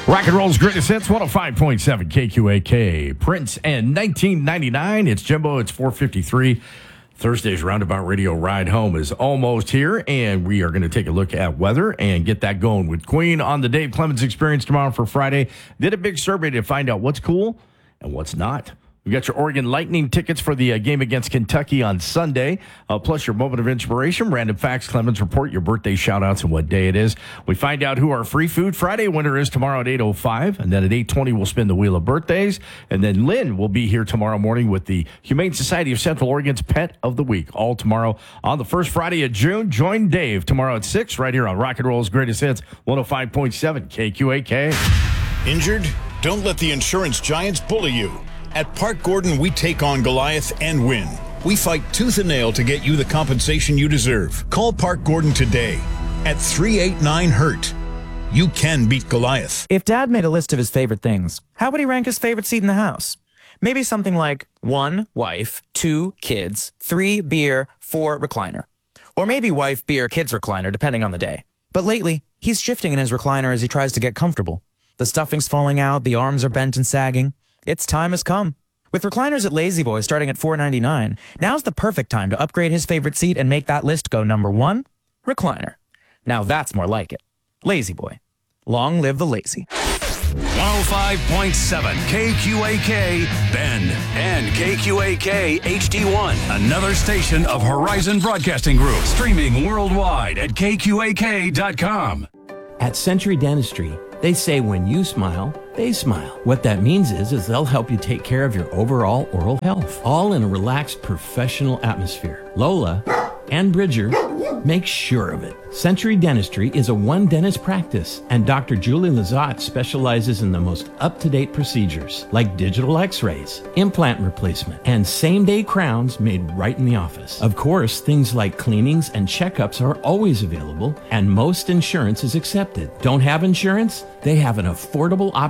Rock and roll's greatest hits, 105.7 KQAK. Prince and 1999. It's Jimbo. It's 4:53. Thursday's Roundabout Radio Ride Home is almost here, and we are going to take a look at weather and get that going with Queen on the Dave Clemens Experience tomorrow for Friday. Did a big survey to find out what's cool and what's not. We got your Oregon Lightning tickets for the game against Kentucky on Sunday, plus your moment of inspiration, random facts, Clemens Report, your birthday shout-outs, and what day it is. We find out who our Free Food Friday winner is tomorrow at 8:05, and then at 8:20 we'll spin the Wheel of Birthdays, and then Lynn will be here tomorrow morning with the Humane Society of Central Oregon's Pet of the Week, all tomorrow on the first Friday of June. Join Dave tomorrow at 6 right here on Rock and Roll's Greatest Hits, 105.7 KQAK. Injured? Don't let the insurance giants bully you. At Park Gordon, we take on Goliath and win. We fight tooth and nail to get you the compensation you deserve. Call Park Gordon today at 389-HURT. You can beat Goliath. If Dad made a list of his favorite things, how would he rank his favorite seat in the house? Maybe something like 1, wife, 2, kids, 3, beer, 4, recliner. Or maybe wife, beer, kids, recliner, depending on the day. But lately, he's shifting in his recliner as he tries to get comfortable. The stuffing's falling out, the arms are bent and sagging. Its time has come. With recliners at Lazy Boy starting at $4.99, now's the perfect time to upgrade his favorite seat and make that list go number 1, recliner. Now that's more like it. Lazy Boy. Long live the lazy. 105.7 KQAK Bend and KQAK HD1. Another station of Horizon Broadcasting Group. Streaming worldwide at KQAK.com. At Century Dentistry, they say when you smile, they smile. What that means is they'll help you take care of your overall oral health, all in a relaxed, professional atmosphere. Lola and Bridger make sure of it. Century Dentistry is a one-dentist practice, and Dr. Julie Lazat specializes in the most up-to-date procedures, like digital x-rays, implant replacement, and same-day crowns made right in the office. Of course, things like cleanings and checkups are always available, and most insurance is accepted. Don't have insurance? They have an affordable option